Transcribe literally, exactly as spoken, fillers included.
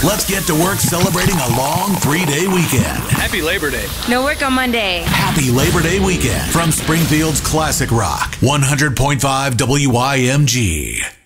Let's get to work celebrating a long three-day weekend. Happy Labor Day. No work on Monday. Happy Labor Day weekend from Springfield's Classic Rock, one hundred point five W I M G.